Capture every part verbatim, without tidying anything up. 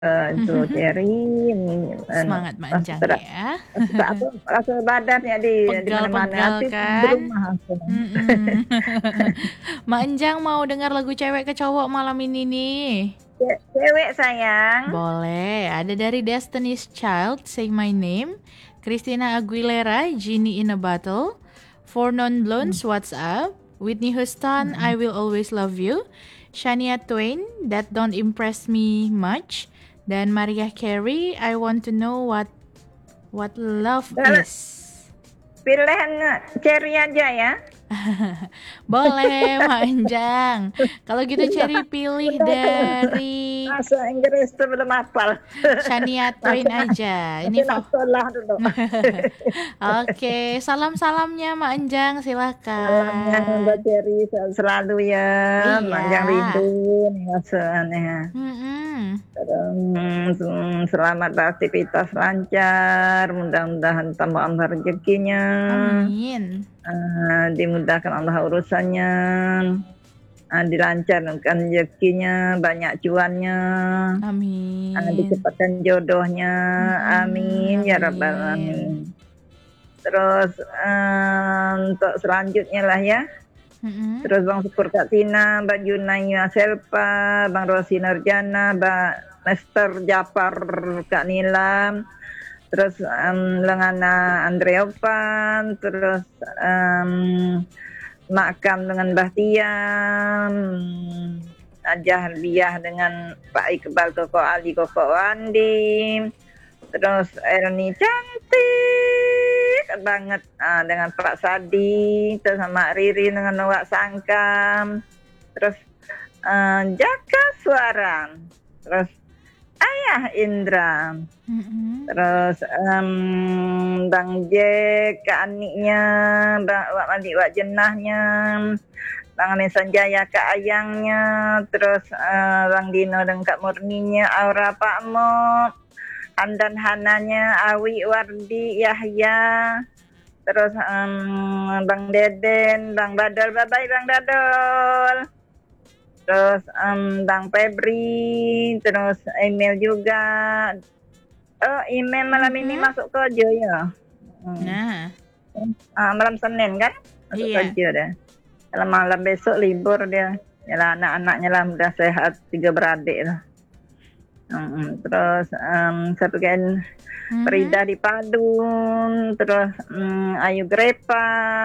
Eee, itu Cherry, mmm, anu, Semangat Mak rasa Enjang tera ya. rasa apa, rasa badannya di di mana-mana, Pegal-pegal hati di kan? rumah aku. Mhm. Mak Enjang mau dengar lagu cewek ke cowok malam ini nih. Ce cewek sayang. Boleh, ada dari Destiny's Child, Say My Name, Christina Aguilera, Genie in a Bottle, Four Non Mmm. Blondes, What's Up, Whitney Houston, Mhm. I Will Always Love You, Shania Twain, That Don't Impress Me Much, dan Mariah Carey, I Want to Know What What Love Dale Is. pilihan Cherry aja ya. Boleh Mak Enjang. Kalau gitu Cherry pilih Udah kalau dari bahasa Inggris tuh belum hafal. Shania Twain Masih aja. Ini masih nak fa sekolah dulu. Oke, salam-salamnya Mak Enjang, Salamnya Mbak silakan. Cherry sehat selalu ya, Iya. panjang rindu nih maksudnya. Mhm. Terus, mmm, selamat beraktivitas lancar, mudah-mudahan tambah Allah rezekinya, Amin. eee, dimudahkan Allah urusannya, eee, dilancarkan rezekinya, banyak cuannya, eee, Amin. dicepatkan jodohnya, Mhm, amin ya rabbal amin. alamin. Terus, eee, untuk selanjutnya lah ya, Mhm. terus Bang Syukur Kak Tina, Mbak Junaiya Selpa, Bang Rosy Nurjana, Mbak Lester Japar Kak Nilam, terus, mmm, Lengana Andreovan, terus, mmm, Makam dengan Mbah Tiam, Hajah Liah dengan Pak Iqbal, Koko Ali, Koko Wandi, terus Erni cantik banget, eee, dengan Pak Sadi, terus sama Riri dengan Wak Sangkam, terus, eee, Jaka Suara, terus Ayah Indra, Mhm. terus, mmm, Bang Jack, Kak Aniknya, Mbak Wak Malik Wak Jenahnya, Bang Amin Sanjaya Kak Ayangnya, terus, eee, Bang Dino dan Kak Murninya, Aura Pak Mo, Andan Hananya, Awi Wardi, Yahya, terus, mmm, Bang Deden, Bang Badol, bye-bye Bang Dadol. Terus, mmm, Bang Febri, terus email juga. Oh, email malam ini Mhm. masuk kerja ya? Mhm. Nah. Ah, malam Senin kan masuk Iya. kerja dia. Kalau malam besok libur dia. Yalah anak-anaknya lah udah sehat, tiga beradik lah. Mhm, terus, mmm, satu kan Mhm. Frida di Padun, terus, mmm, Ayu Grepa,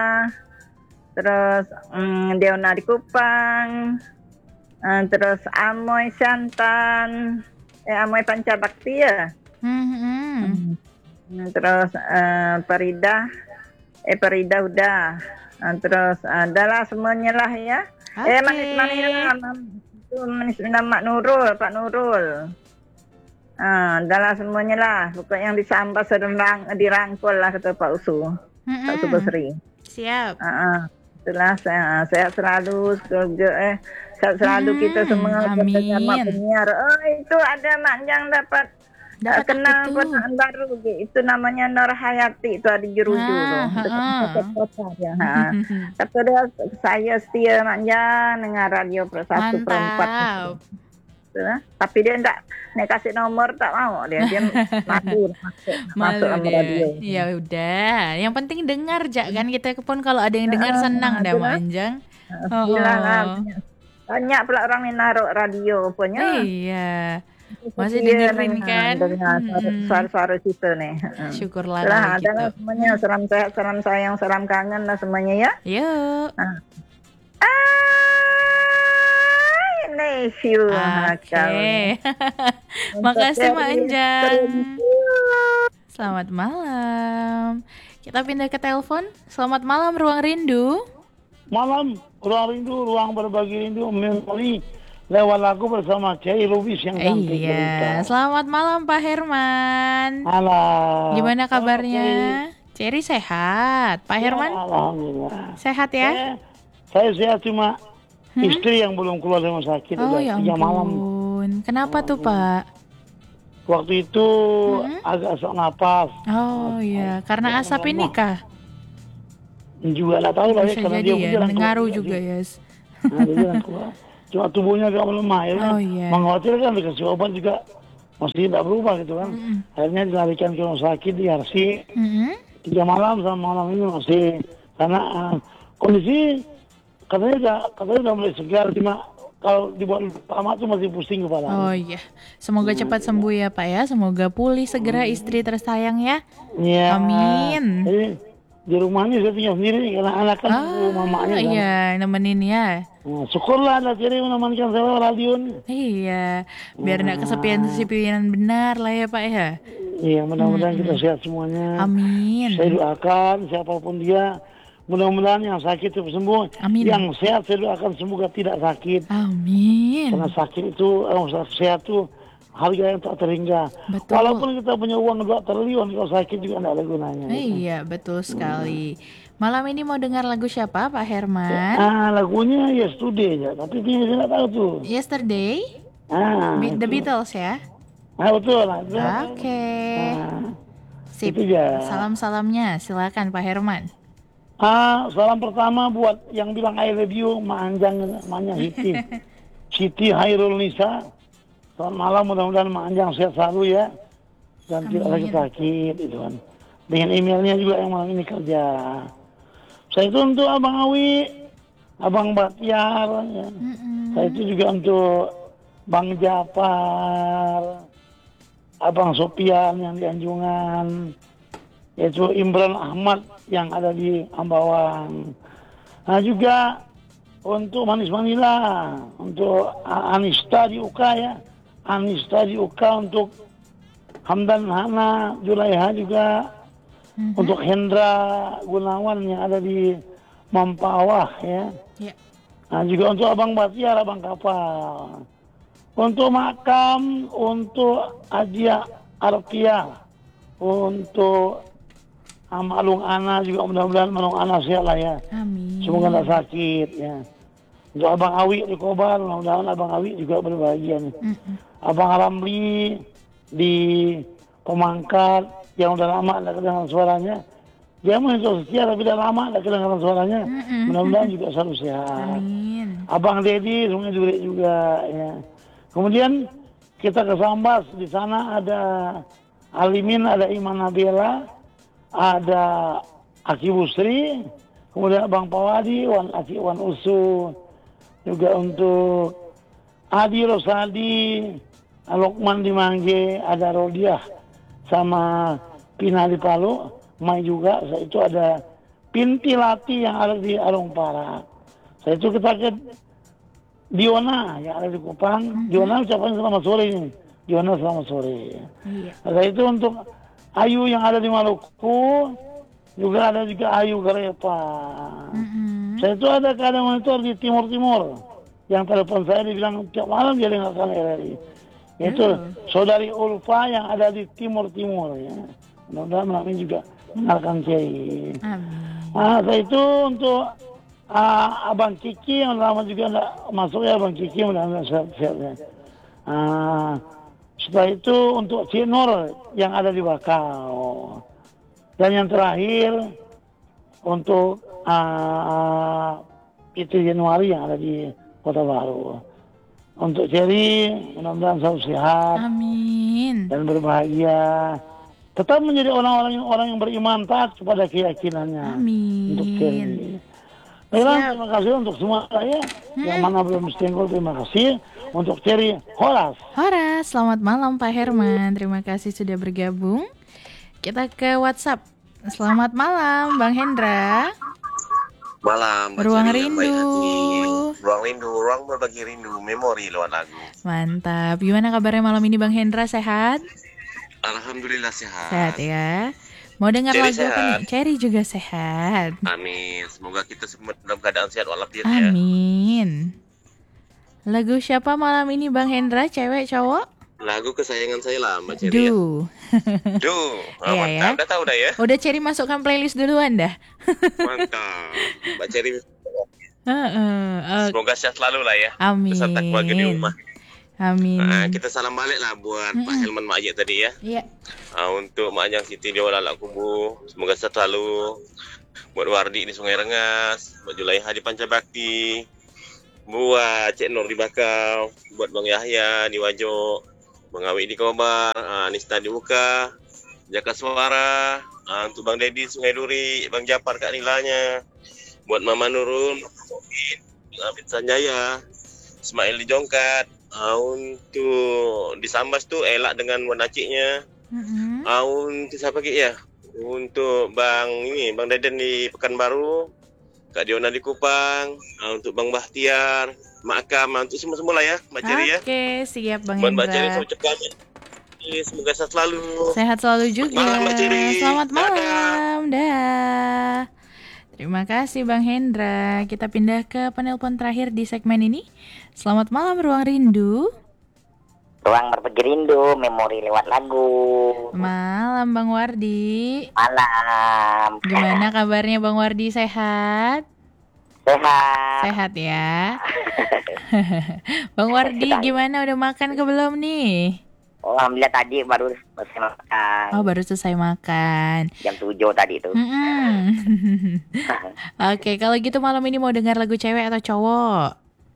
terus, mmm, Deona di Kupang, eee, terus Amoy Shantan, eh, Amoy Pancabakti ya? Mhm. Mhm. Mmm, terus, eee, Farida, eh, Farida udah, eee, terus, eee, dah semuanya lah ya. Eh, Oke. manis manis itu manis nama Nurul, Pak Nurul. Ah, dah semuanya lah, pokoknya yang disambat sedang dirangkul lah kata Pak Usu, Pak Mhm. Subasri. Siap. Heeh, itulah saya sehat selalu, semoga eh, sehat selalu kita Mhm, semua pendengar sama amin. penyiar. Oh, itu ada Mak Enjang dapat, eee, Dapat apa kenal tuh? ponakan baru, itu namanya Nur Hayati, itu ada Jeruju tuh, Nah, dekat heeh. kota dia, heeh. Kata dia, saya setia Mak Enjang dengar radio per satu per empat Mantap. tapi dia ndak nek kasih nomor tak mau dia, dia malu masuk masuk Malu sama dia. radio. Ya udah, yang penting dengar Jak kan kita pun kalau ada yang dengar Heeh, senang dah Mak itulah. Enjang. Alhamdulillah lah Heeh. banyak banyak pula orang yang naruh radio punya. Iya. Masih Setia dengerin dengan kan? dengan Mhm. suara-suara kita nih, heeh. Syukurlah Itulah kalau adalah gitu. semuanya Mhm. salam sehat, salam sayang, salam kangen lah semuanya ya. Yuk. Nah. I miss you kali. Oke. Untuk Makasih Mak Cherry, Enjang. thank you. Selamat malam. Kita pindah ke telepon. Selamat malam Ruang Rindu. Malam, Ruang Rindu, Ruang Berbagi Rindu, memori lewat lagu bersama Kiai Lubis yang cantik Iya, berita. selamat malam Pak Herman. Halo. Gimana kabarnya? Oke. Cherry sehat. Pak Ya, Herman? alhamdulillah. Sehat ya? Saya, saya sehat cuma Hmm? istri yang belum keluar dari rumah sakit Oh udah ya tiga malam. ampun. Kenapa tuh Hmm. Pak? Waktu itu Hmm? agak sok napas. Oh iya, karena asap ini kah? Juga nggak tahu lah ya, Bisa karena jadi dia pun ya, jarang keluar ngaruh juga sih. ya. Nah, dia jarang keluar. Cuma tubuhnya agak melemah ya. Oh iya. Mengkhawatirkan dikasih obat juga masih tidak berubah gitu kan. Mm-mm. Akhirnya dilarikan ke rumah sakit di R C. Mm-mm. Tiga malam sama malam ini masih karena uh, kondisi katanya udah katanya udah mulai segar, cuma kalau dibuat lama tuh masih pusing kepala. Oh iya, semoga cepat sembuh ya Pak ya, semoga pulih segera istri tersayang ya. Iya. Amin. Jadi di rumahnya saya tinggal sendiri karena anak kan Ah, mamanya kan. iya, nemenin ya. Nah, syukurlah ada ciri menemankan saya radio nih. Iya, biar nggak kesepian-kesepian benar lah ya Pak ya. Iya, mudah-mudahan kita sehat semuanya. Amin. Saya doakan siapapun dia, mudah-mudahan yang sakit cepat sembuh. Amin. Yang sehat saya doakan semoga tidak sakit. Amin. Karena sakit itu, eh, sehat itu harga yang tak terhingga. Betul. Walaupun kita punya uang dua triliun, kalau sakit juga tidak ada gunanya. Iya, betul sekali. Malam ini mau dengar lagu siapa Pak Herman? Ah, lagunya Yesterday ya, tapi dia tidak tahu tuh. Yesterday? Ah, Be- The itu. Beatles ya? Ah, betul lah. itu. Oke. Ah, Sip. itu ya. Salam-salamnya, silakan Pak Herman. Ah, salam pertama buat yang bilang I love you, Manjang, Manjang Siti. Siti Hairul Nisa. Selamat malam, mudah-mudahan Manjang sehat selalu ya. Dan tidak lagi Amin. sakit, itu kan. Dengan emailnya juga yang malam ini kerja. Saya itu untuk Abang Awi, Abang Batiar, ya. Mm-mm. Saya itu juga untuk Bang Japar, Abang Sopian yang di Anjungan, yaitu Imran Ahmad yang ada di Ambawang. Nah juga untuk Manis Manila, untuk Anista di U K ya, Anista di U K, untuk Hamdan Hana, Julaiha juga, Mhm. untuk Hendra Gunawan yang ada di Mampawah ya. Ya. Nah juga untuk Abang Batiar, Abang Kapal. Untuk Makam, untuk Ajia Artia, untuk Malung Ana juga, mudah-mudahan Malung Ana sehat lah ya. Amin. Semoga tidak sakit ya. Untuk Abang Awi di Kobar, mudah-mudahan Abang Awi juga berbahagia nih. Mm-mm. Abang Ramli di Pemangkat yang udah lama tidak kedengaran suaranya. Dia muncul setia tapi udah lama tidak kedengaran suaranya. Mm-mm. Mudah-mudahan juga selalu sehat. Amin. Abang Dedi, semuanya juga, juga ya. Kemudian kita ke Sambas, di sana ada Alimin, ada Iman Nabila, ada Aki Busri, kemudian Abang Pawadi, Wan Aki Wan Usu, juga untuk Adi Rosadi, Lokman di Mangge, ada Rodiah sama Pina di Palu, Mai juga, saya itu ada Pinti Lati yang ada di Arung Para. Saya itu kita ke Diona yang ada di Kupang. Diona ucapan selamat sore ini. Diona selamat sore. Iya. Nah, itu untuk Ayu yang ada di Maluku, juga ada juga Ayu Garepa. Mm-mm. Saya itu ada kadang monitor di Timur-Timur. Yang telepon saya dibilang tiap malam dia dengarkan R R I. Yaitu Oh. saudari Ulfa yang ada di Timur-Timur ya. Mudah-mudahan malam ini juga mendengarkan Kiai. Amin. Nah, saya itu untuk uh, Abang Kiki yang lama juga enggak masuk ya, Abang Kiki mudah-mudahan sehat-sehat ya. Uh, setelah itu untuk Cik Nur yang ada di Bakau. Dan yang terakhir untuk uh, itu Januari yang ada di Kota Baru. Untuk Cherry, mudah-mudahan selalu sehat Amin. dan berbahagia. Tetap menjadi orang-orang yang orang yang beriman taat kepada keyakinannya. Amin. Untuk Cherry. Baiklah, Siap. terima kasih untuk semua ya. Yang mana belum senggol, terima kasih. Untuk Cherry, Horas. Horas, selamat malam Pak Herman. Terima kasih sudah bergabung. Kita ke WhatsApp. Selamat malam Bang Hendra. Malam, Mbak Ruang Ceri yang baik rindu. hati. Ruang rindu, ruang berbagi rindu, memori lewat lagu. Mantap. Gimana kabarnya malam ini Bang Hendra, sehat? Alhamdulillah sehat. Sehat ya. Mau dengar Cherry lagu apa sehat. nih? Cherry juga sehat. Amin. Semoga kita semua dalam keadaan sehat walafiat ya. Amin. Lagu siapa malam ini Bang Hendra? Cewek, cowok? Lagu kesayangan saya lah, Mbak Ceri ya. Du. Duh, ah, Iya, mantap. ya. Udah tahu dah ya. Udah Cherry masukkan playlist duluan dah. Mantap. Mbak Ceri, Heeh. Eh, semoga sehat selalu lah ya. Amin. Beserta keluarga di rumah. Amin. Nah, kita salam balik lah buat Pak Helman Mak Ajik tadi ya. Iya. Ah, untuk Mak Ajang Siti Dewa Lalak Kubu, semoga sehat selalu. Buat Wardi di Sungai Rengas, buat Julaiha di Pancabakti, buat Cik Nur di Bakau, buat Bang Yahya di Wajo, Bang Awi di Kobar, uh, Nista di Muka, Jaka Suara, uh, untuk Bang Dedi Sungai Duri, Bang Japar Kak Nilanya, buat Mama Nurul, Bang Abid Sanjaya, Ismail di Jongkat, uh, untuk di Sambas tuh Elak dengan Wanaciknya, Mm-mm. uh, untuk siapa lagi ya? Untuk Bang ini, Bang Deden di Pekanbaru, Kak Diona di Kupang, uh, untuk Bang Bahtiar, Mak Akam, untuk semua-semua lah ya, Mbak Ceri ya. Oke, siap Bang Buat Mbak Ceri Hendra. saya ucapkan semoga sehat selalu. Sehat selalu juga. Malam, Mbak Ceri. Selamat Dadah. malam. Dah. Terima kasih Bang Hendra. Kita pindah ke penelpon terakhir di segmen ini. Selamat malam Ruang Rindu. Ruang Berbagi Rindu, memori lewat lagu. Malam Bang Wardi. Malam. Gimana kabarnya Bang Wardi, sehat? Sehat. Sehat ya. Bang Wardi gimana, udah makan ke belum nih? Oh, alhamdulillah tadi baru selesai makan. Oh, baru selesai makan. Jam tujuh tadi tuh. Mm-mm. Oke, kalau gitu malam ini mau dengar lagu cewek atau cowok?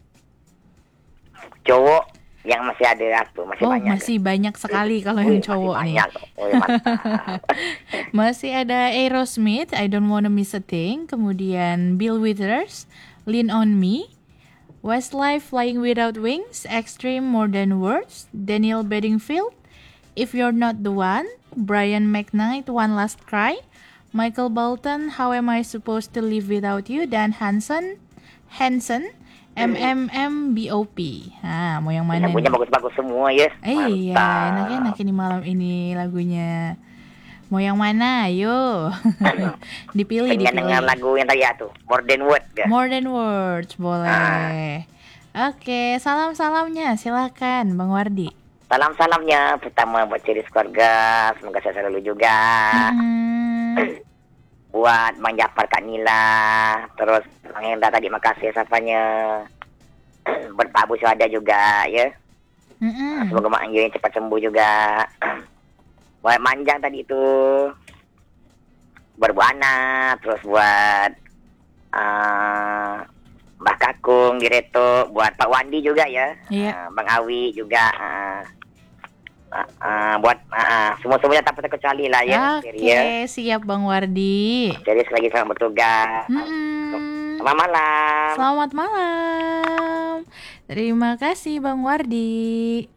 Cowok yang masih ada tuh, masih Oh, banyak. masih banyak sekali kalau Wih, yang cowok masih nih. banyak. Oh, mantap. Masih ada Aerosmith, I Don't Wanna Miss a Thing. Kemudian Bill Withers, Lean on Me. Westlife, Flying Without Wings. Extreme, More Than Words. Daniel Bedingfield, If You're Not the One. Brian McKnight, One Last Cry. Michael Bolton, How Am I Supposed to Live Without You. Dan Hanson, Hanson, M M M B O P. Nah, mau yang mana Lagunya nih? bagus-bagus semua ya. Eh, iya, Mantap. enak-enak ini malam ini lagunya. Mau yang mana? Ayo. dipilih, Pengen dipilih. dengar lagu yang tadi ya tuh, More Than Word ya. More Than Words, boleh. Oke, salam-salamnya silakan Bang Wardi. Salam-salamnya pertama buat Ceri keluarga, semoga sehat selalu juga. Hmm, Buat Bang Japar, Kak Nila, terus Bang Hendra tadi makasih sapanya. Buat Pak Abu Syuhada juga ya. mm-mm. Semoga Mak Anggi cepat sembuh juga. Buat Manjang tadi itu, buat Bu Ana, terus buat uh, Mbak Kakung di Reto, buat Pak Wandi juga ya. Iya. Uh, Bang Awi juga. Uh, uh, uh, buat uh, uh, semua-semuanya tanpa terkecuali lah ya. Oke, Ceri, ya. siap Bang Wardi. Jadi sekali lagi selamat bertugas. Mm-mm. Selamat malam. Selamat malam. Terima kasih Bang Wardi.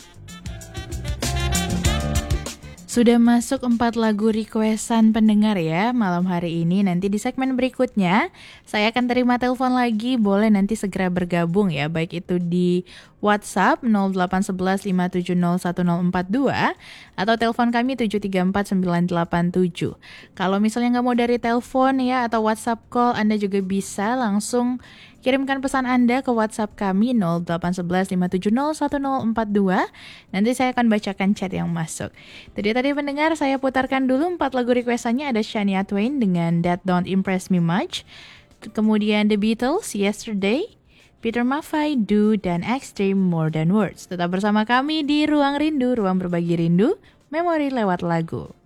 Sudah masuk empat lagu requestan pendengar ya malam hari ini. Nanti di segmen berikutnya saya akan terima telepon lagi. Boleh nanti segera bergabung ya. Baik itu di WhatsApp nol delapan satu satu lima tujuh nol satu nol empat dua atau telepon kami tujuh tiga empat sembilan delapan tujuh. Kalau misalnya nggak mau dari telepon ya atau WhatsApp call, Anda juga bisa langsung kirimkan pesan Anda ke WhatsApp kami nol delapan satu satu lima tujuh nol satu nol empat dua. Nanti saya akan bacakan chat yang masuk. Tadi tadi pendengar, saya putarkan dulu empat lagu requestannya. Ada Shania Twain dengan That Don't Impress Me Much. Kemudian The Beatles, Yesterday. Peter Maffay, Do, dan Extreme, More Than Words. Tetap bersama kami di Ruang Rindu, Ruang Berbagi Rindu, Memori lewat lagu.